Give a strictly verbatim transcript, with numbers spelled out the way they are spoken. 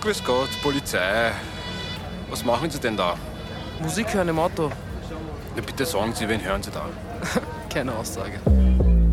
Grüß Gott, Polizei. Was machen Sie denn da? Musik hören im Auto. Ja, bitte sagen Sie, wen hören Sie da? Keine Aussage.